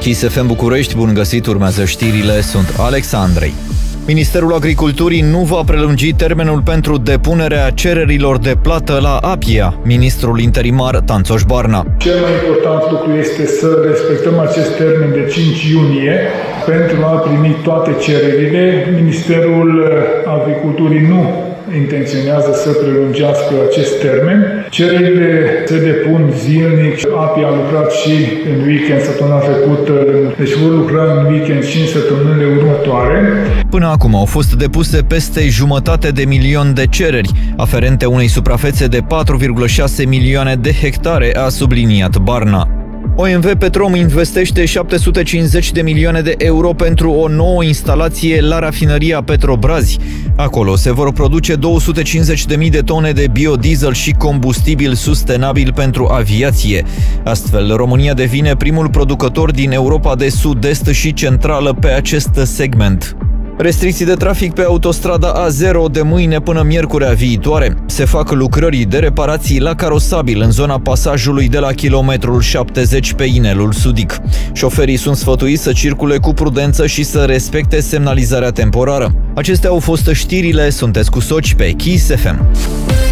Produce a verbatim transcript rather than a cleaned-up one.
Kiss F M București, bun găsit, urmează știrile, sunt Alex Andrei. Ministerul Agriculturii nu va prelungi termenul pentru depunerea cererilor de plată la APIA, ministrul interimar Tanțoș Barna. Cel mai important lucru este să respectăm acest termen de cinci iunie pentru a primi toate cererile. Ministerul Agriculturii nu intenționează să prelungească acest termen. Cererile se depun zilnic. APIA a lucrat și în weekend săptămâna trecută, deci vor lucra în weekend și în săptămânile următoare. Până acum au fost depuse peste jumătate de milion de cereri, aferente unei suprafețe de patru virgulă șase milioane de hectare, a subliniat Barna. O M V Petrom investește șapte sute cincizeci de milioane de euro pentru o nouă instalație la rafinăria Petrobrazi. Acolo se vor produce două sute cincizeci de mii de tone de biodiesel și combustibil sustenabil pentru aviație. Astfel, România devine primul producător din Europa de Sud-Est și Centrală pe acest segment. Restricții de trafic pe autostrada A zero de mâine până miercurea viitoare. Se fac lucrări de reparații la carosabil în zona pasajului de la kilometrul șaptezeci pe inelul sudic. Șoferii sunt sfătuiți să circule cu prudență și să respecte semnalizarea temporară. Acestea au fost știrile, sunteți cu Soci pe Kiss F M.